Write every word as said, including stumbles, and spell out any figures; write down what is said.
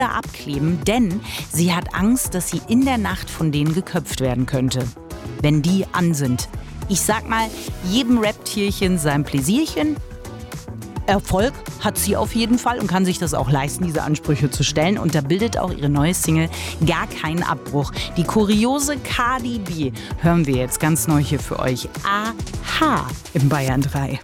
abkleben, denn sie hat Angst, dass sie in der Nacht von denen geköpft werden könnte, wenn die an sind. Ich sag mal, jedem Rap-Tierchen sein Pläsierchen. Erfolg hat sie auf jeden Fall und kann sich das auch leisten, diese Ansprüche zu stellen. Und da bildet auch ihre neue Single gar keinen Abbruch. Die kuriose Cardi B hören wir jetzt ganz neu hier für euch. Aha im Bayern drei.